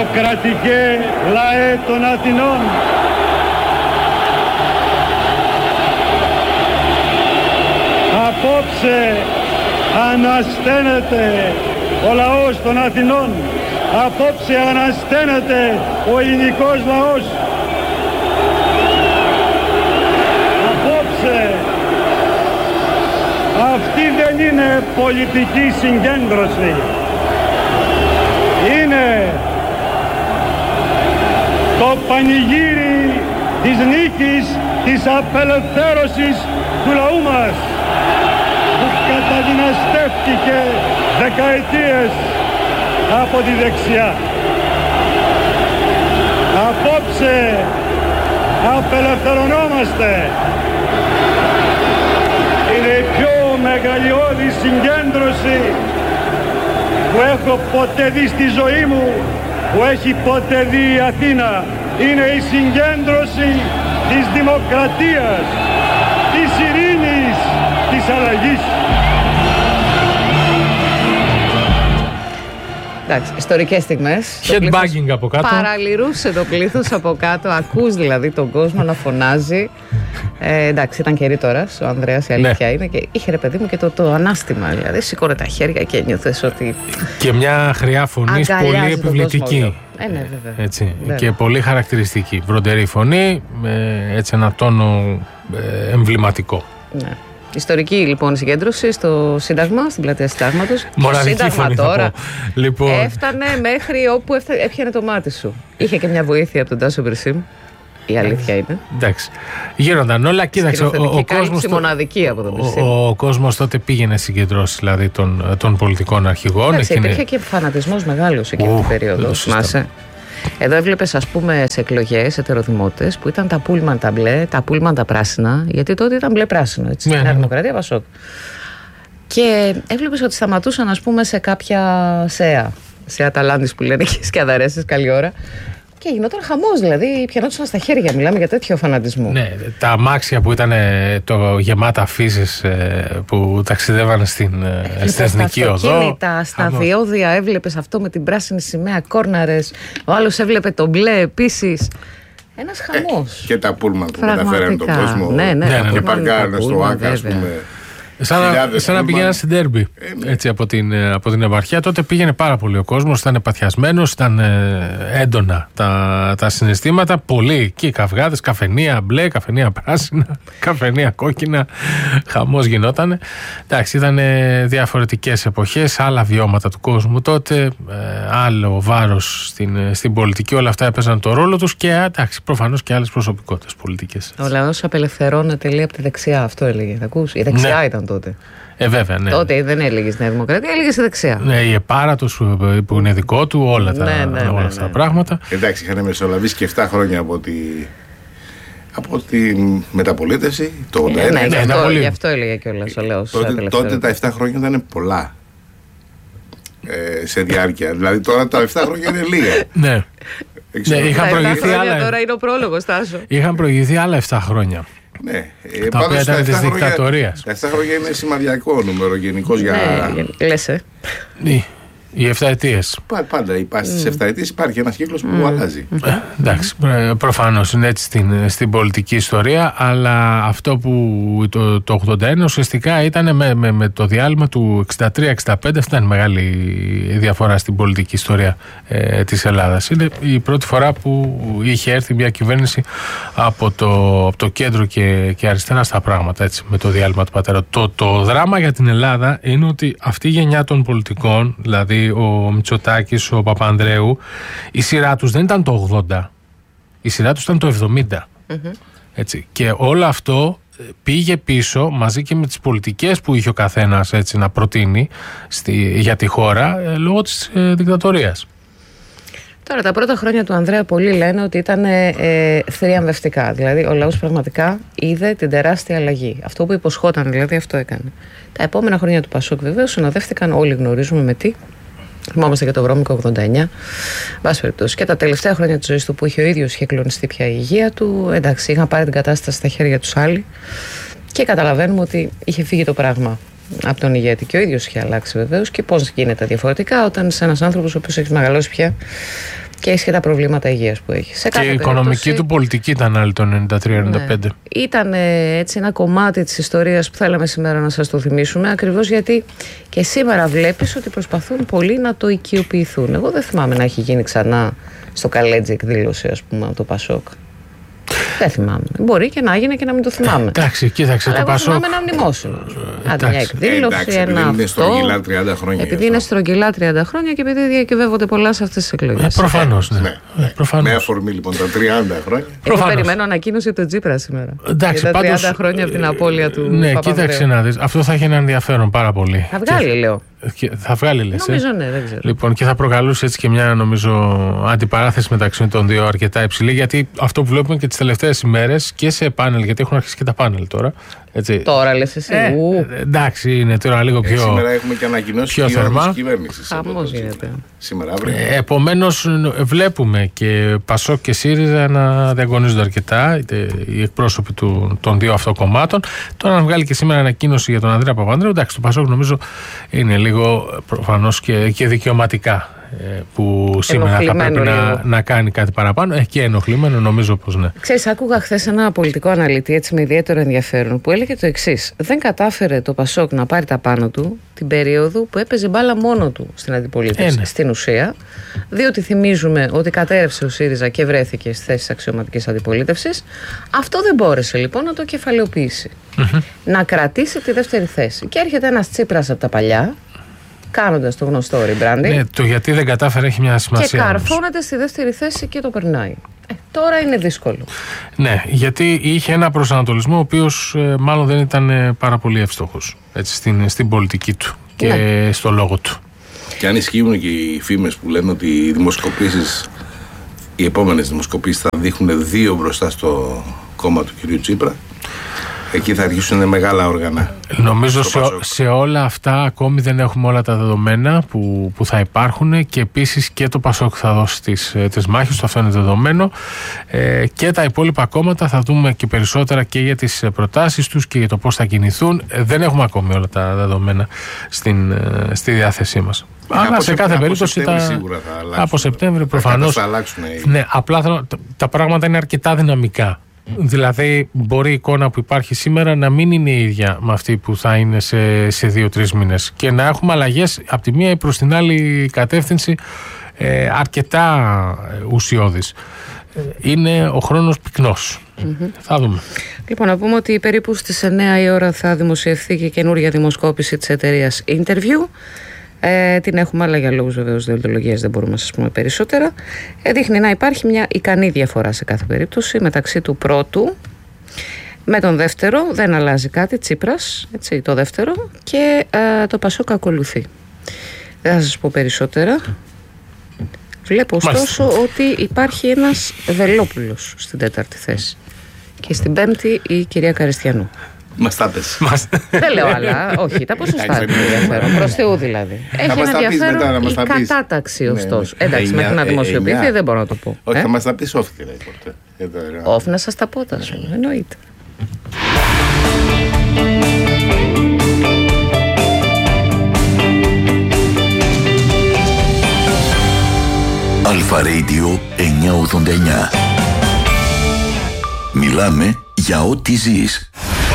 δημοκρατικέ λαέ των Αθηνών. Απόψε ανασταίνεται ο λαός των Αθηνών. Απόψε ανασταίνεται ο ελληνικός λαός. Απόψε αυτή δεν είναι πολιτική συγκέντρωση. Είναι το πανηγύρι της νίκης, της απελευθέρωσης του λαού μας, που καταδυναστεύτηκε δεκαετίες από τη δεξιά. Απόψε απελευθερωνόμαστε. Είναι η πιο μεγαλειώδη συγκέντρωση που έχω ποτέ δει στη ζωή μου, που έχει ποτέ δει η Αθήνα. Είναι η συγκέντρωση της δημοκρατίας, της ειρήνης, της αλλαγής. Εντάξει, ιστορικές στιγμές. Headbanging από κάτω. Παραλυρούσε το πλήθος από κάτω. Ακούς δηλαδή τον κόσμο να φωνάζει. Εντάξει, ήταν καιρή τώρα ο Ανδρέας, η αλήθεια είναι. Και είχε, ρε παιδί μου, και το ανάστημα. Δηλαδή, σηκώνε τα χέρια και νιώθες ότι. Και μια χρειά φωνή πολύ επιβλητική. Ναι, βέβαια. Έτσι. Βέβαια. Και πολύ χαρακτηριστική. Βροντερή φωνή, με έτσι ένα τόνο εμβληματικό. Ναι. Ιστορική λοιπόν συγκέντρωση στο Σύνταγμα, στην πλατεία Συντάγματος. Μοναδική φωνή τώρα. Λοιπόν. Έφτανε μέχρι όπου έπιανε το μάτι σου. Είχε και μια βοήθεια από τον Τάσο Μπερσίμ. Η αλήθεια είναι. Εντάξει. Γίνονταν όλα. Κοίταξε. Ο κόσμος. Μοναδική από τον Μπερσίμ. Ο κόσμος τότε πήγαινε συγκεντρώσεις δηλαδή των πολιτικών αρχηγών. Εντάξει, υπήρχε και φανατισμός μεγάλος εκείνη την περίοδο. Θυμάσαι. Εδώ έβλεπες, ας πούμε, σε εκλογές ετεροδημότες που ήταν τα πούλμαν τα μπλε, τα πούλμαν τα πράσινα, γιατί τότε ήταν μπλε-πράσινο, έτσι. Ναι, Νέα Δημοκρατία, Πασόκ. Και έβλεπες ότι σταματούσαν, ας πούμε, σε κάποια ΣΕΑ, σε Αταλάντης που λένε και σκιαδαρέσεις, καλή ώρα. Και γινόταν χαμός, δηλαδή πιανόντουσαν στα χέρια. Μιλάμε για τέτοιο φανατισμό. Ναι, τα αμάξια που ήταν το γεμάτα αφήσεις που ταξιδεύανε στην Εθνική Οδό. Στα διόδια έβλεπες αυτό με την πράσινη σημαία, κόρναρες. Ο άλλος έβλεπε το μπλε επίσης. Ένας χαμός. Και τα πούλμαν που μεταφέραν τον κόσμο. Ναι, και παρκάρανε στο ΆΚΑ, ας πούμε. Σαν να πηγαίναν στην ντέρμπι έτσι, από την επαρχία. Τότε πήγαινε πάρα πολύ ο κόσμος, ήταν παθιασμένος, ήταν έντονα τα συναισθήματα. Πολλοί και οι καυγάδες, καφενεία μπλε, καφενεία πράσινα, καφενεία κόκκινα. Χαμός γινότανε. Εντάξει, ήταν διαφορετικές εποχές, άλλα βιώματα του κόσμου τότε, άλλο βάρος στην πολιτική. Όλα αυτά έπαιζαν το ρόλο τους και εντάξει, προφανώς και άλλες προσωπικότητες πολιτικές. Ο λαός απελευθερώνεται λέει από τη δεξιά, αυτό έλεγε. Θα ακούς, η δεξιά ήταν τότε. Βέβαια, ναι. Τότε δεν έλεγε Νέα Δημοκρατία, έλεγε στη δεξιά. Ναι, η ΕΠΑΡΑ του που είναι δικό του, όλα αυτά τα πράγματα. Εντάξει, είχαν μεσολαβήσει και 7 χρόνια από τη μεταπολίτευση, το 81. Ναι, γι' αυτό έλεγε κιόλας ο λαός. Τότε τα 7 χρόνια ήταν πολλά σε διάρκεια. Δηλαδή τώρα τα 7 χρόνια είναι λίγα. Ναι. Είχαν προηγηθεί άλλα. Τώρα είναι ο πρόλογος, Τάσο. Είχαν προηγηθεί άλλα 7 χρόνια. Ναι, τα οποία ήταν της δικτατορίας. Τα 7 χρόνια είναι σημαδιακό νούμερο γενικώς για. Ναι, λες, Οι 7 ετίες. Πάντα στις 7 ετίες υπάρχει ένας κύκλος που αλλάζει. Εντάξει, προφανώς είναι έτσι στην πολιτική ιστορία, αλλά αυτό που το 81 ουσιαστικά ήταν με το διάλειμμα του 63-65, αυτή ήταν μεγάλη διαφορά στην πολιτική ιστορία της Ελλάδας. Είναι η πρώτη φορά που είχε έρθει μια κυβέρνηση από το κέντρο και αριστερά στα πράγματα, έτσι, με το διάλειμμα του πατέρα. Το δράμα για την Ελλάδα είναι ότι αυτή η γενιά των πολιτικών, δηλαδή ο Μητσοτάκης, ο Παπανδρέου, η σειρά τους δεν ήταν το 80, η σειρά τους ήταν το 70. Έτσι. Και όλο αυτό πήγε πίσω μαζί και με τις πολιτικές που είχε ο καθένας έτσι, να προτείνει για τη χώρα λόγω της δικτατορίας. Τώρα τα πρώτα χρόνια του Ανδρέα πολλοί λένε ότι ήταν θριαμβευτικά. Δηλαδή ο λαός πραγματικά είδε την τεράστια αλλαγή. Αυτό που υποσχόταν δηλαδή αυτό έκανε. Τα επόμενα χρόνια του Πασόκ βεβαίως συνοδεύτηκαν, όλοι γνωρίζουμε με τι. Θυμόμαστε και το βρώμικο 89. Βάση περιπτώσει. Και τα τελευταία χρόνια της ζωής του που είχε ο ίδιος είχε κλονιστεί πια η υγεία του. Εντάξει, είχαν πάρει την κατάσταση στα χέρια τους άλλοι. Και καταλαβαίνουμε ότι είχε φύγει το πράγμα από τον ηγέτη. Και ο ίδιος είχε αλλάξει βεβαίως. Και πώς γίνεται διαφορετικά όταν είσαι ένας άνθρωπος ο οποίος έχει μεγαλώσει πια Και έχει και τα προβλήματα υγείας που έχει. Και η οικονομική του πολιτική ήταν άλλη το 93-95. Ναι. Ήταν έτσι ένα κομμάτι της ιστορίας που θέλαμε σήμερα να σας το θυμίσουμε, ακριβώς γιατί και σήμερα βλέπεις ότι προσπαθούν πολλοί να το οικειοποιηθούν. Εγώ δεν θυμάμαι να έχει γίνει ξανά στο Καλέτζι εκδήλωση, ας πούμε, από το Πασόκ. Δεν θυμάμαι. Μπορεί και να έγινε και να μην το θυμάμαι. Εντάξει, κοίταξε το Πασόκ. Θυμάμαι ένα μνημόσυνο. Άντε μια εκδήλωση, ένα αυτό. Είναι στρογγυλά 30 χρόνια. Επειδή είναι στρογγυλά 30 χρόνια και επειδή διακυβεύονται πολλά σε αυτές τις εκλογές. Προφανώς. Με αφορμή λοιπόν τα 30 χρόνια. Εγώ περιμένω ανακοίνωση από τον Τσίπρα σήμερα. Εντάξει, για τα 30 χρόνια από την απώλεια του. Ναι, κοίταξε να δεις. Αυτό θα έχει ένα ενδιαφέρον πάρα πολύ. Θα βγάλει, λέω. Θα βγάλει, λες. Νομίζω, ναι, δεν ξέρω. Λοιπόν, και θα προκαλούσε έτσι και μια, νομίζω, αντιπαράθεση μεταξύ των δύο αρκετά υψηλή. Γιατί αυτό που βλέπουμε και τις τελευταίες ημέρες και σε πάνελ, γιατί έχουν αρχίσει και τα πάνελ τώρα. Έτσι. Τώρα λες εσύ. Εντάξει, είναι τώρα λίγο πιο. Σήμερα έχουμε και ανακοινώσεις πιο θερμά. Χαμός γίνεται. Σήμερα, αύριο. Επομένως, βλέπουμε και Πασόκ και ΣΥΡΙΖΑ να διαγωνίζονται αρκετά, οι εκπρόσωποι των δύο αυτοκομμάτων. Τώρα, να βγάλει και σήμερα ανακοίνωση για τον Ανδρέα Παπανδρέου, εντάξει, το Πασόκ νομίζω είναι λίγο προφανώς και δικαιωματικά που σήμερα θα πρέπει να κάνει κάτι παραπάνω. Και ενοχλημένο, νομίζω πως ναι. Ξέρεις, άκουγα χθες ένα πολιτικό αναλυτή έτσι με ιδιαίτερο ενδιαφέρον που έλεγε το εξής. Δεν κατάφερε το Πασόκ να πάρει τα πάνω του την περίοδο που έπαιζε μπάλα μόνο του στην αντιπολίτευση. Στην ουσία, διότι θυμίζουμε ότι κατέρευσε ο ΣΥΡΙΖΑ και βρέθηκε στη θέση της αξιωματικής αντιπολίτευσης. Αυτό δεν μπόρεσε λοιπόν να το κεφαλαιοποιήσει. Να κρατήσει τη δεύτερη θέση. Και έρχεται ένας Τσίπρας από τα παλιά, κάνοντας το γνωστό rebranding. Ναι, το γιατί δεν κατάφερε έχει μια σημασία. Και καρφώνεται στη δεύτερη θέση και το περνάει. Τώρα είναι δύσκολο. Ναι, γιατί είχε ένα προσανατολισμό ο οποίος μάλλον δεν ήταν πάρα πολύ εύστοχος στην πολιτική του και στο λόγο του. Και αν ισχύουν και οι φήμες που λένε ότι οι δημοσκοπήσεις, οι επόμενες δημοσκοπήσεις θα δείχνουν 2 μπροστά στο κόμμα του κ. Τσίπρα, εκεί θα αρχίσουν μεγάλα όργανα. Νομίζω σε όλα αυτά ακόμη δεν έχουμε όλα τα δεδομένα που θα υπάρχουν και επίσης και το Πασόκ θα δώσει τις μάχες του, αυτό είναι δεδομένο, και τα υπόλοιπα κόμματα θα δούμε και περισσότερα και για τις προτάσεις τους και για το πώς θα κινηθούν. Δεν έχουμε ακόμη όλα τα δεδομένα στη διάθεσή μας. Αλλά σε κάθε περίπτωση από Σεπτέμβρη προφανώς ναι, απλά τα πράγματα είναι αρκετά δυναμικά. Δηλαδή μπορεί η εικόνα που υπάρχει σήμερα να μην είναι η ίδια με αυτή που θα είναι σε 2-3 μήνες και να έχουμε αλλαγές από τη μία προς την άλλη κατεύθυνση αρκετά ουσιώδης. Είναι ο χρόνος πυκνός. Θα δούμε. Λοιπόν, να πούμε ότι περίπου στις 9 η ώρα θα δημοσιευθεί και καινούργια δημοσκόπηση της εταιρείας Interview. Την έχουμε, αλλά για λόγους βεβαίως δεοντολογίας δεν μπορούμε να σας πούμε περισσότερα. Δείχνει να υπάρχει μια ικανή διαφορά σε κάθε περίπτωση μεταξύ του πρώτου με τον δεύτερο. Δεν αλλάζει κάτι, Τσίπρας, έτσι, το δεύτερο, και το Πασόκ ακολουθεί. Δεν θα σας πω περισσότερα. Βλέπω ωστόσο ότι υπάρχει ένας Βελόπουλος στην 4η θέση και στην 5η η κυρία Καριστιανού. Μας τα πες. Δεν λέω άλλα, όχι, τα ποσοστά είναι ενδιαφέρον, προς Θεού δηλαδή. Έχει ένα ενδιαφέρον η κατάταξη ωστόσο. Εντάξει, μέχρι να δημοσιοποιηθεί δεν μπορώ να το πω. Όχι, θα μας τα πεις off. Off να σας τα πω, εννοείται. Αλφα Radio 989. Μιλάμε για ό,τι ζεις.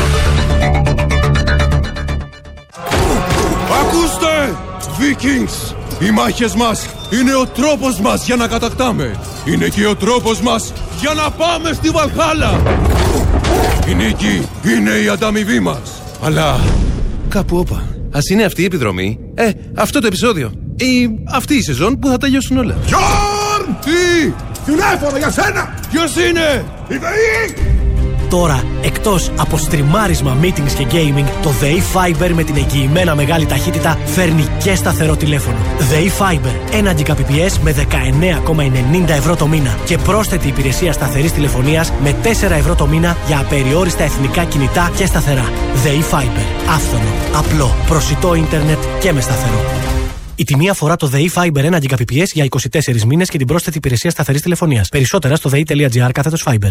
Ακούστε! Vikings! Οι μάχες μας είναι ο τρόπος μας για να κατακτάμε. Είναι και ο τρόπος μας για να πάμε στη Βαλχάλα. Η νίκη είναι η ανταμοιβή μας. Αλλά κάπου όπα. Ας είναι αυτή η επιδρομή. Αυτό το επεισόδιο. Ή αυτή η σεζόν που θα τελειώσουν όλα. Γιόρν! Τι! Τηλέφωνο για σένα! Ποιος είναι? Η ΔΕΗ! Τώρα, εκτός από στριμάρισμα, meetings και gaming, το ΔΕΗ Fiber με την εγγυημένα μεγάλη ταχύτητα φέρνει και σταθερό τηλέφωνο. ΔΕΗ Fiber, 1 Gbps με 19,90 ευρώ το μήνα και πρόσθετη υπηρεσία σταθερής τηλεφωνίας με 4 ευρώ το μήνα για απεριόριστα εθνικά κινητά και σταθερά. ΔΕΗ Fiber, άφθονο, απλό, προσιτό ίντερνετ και με σταθερό. Η τιμή αφορά το ΔΕΗ Fiber 1 Gbps για 24 μήνες και την πρόσθετη υπηρεσία σταθερής τηλεφωνίας. Περισσότερα στο dei.gr/Fiber.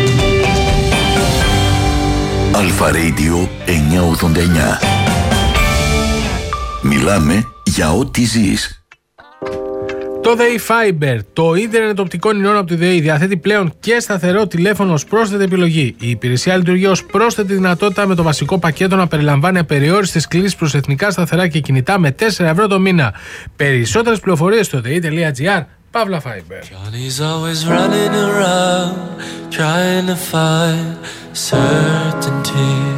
Αλφα Radio 989. Μιλάμε για ό,τι ζεις. Το ΔΕΗ Fiber, το ίντερνετ οπτικών ινών από τη ΔΕΗ, διαθέτει πλέον και σταθερό τηλέφωνο ως πρόσθετη επιλογή. Η υπηρεσία λειτουργεί ως πρόσθετη δυνατότητα με το βασικό πακέτο να περιλαμβάνει απεριόριστες κλήσεις προς εθνικά σταθερά και κινητά με 4 ευρώ το μήνα. Περισσότερες πληροφορίες στο dei.gr Παύλα Fiber. Johnny's always running around trying to find certainty.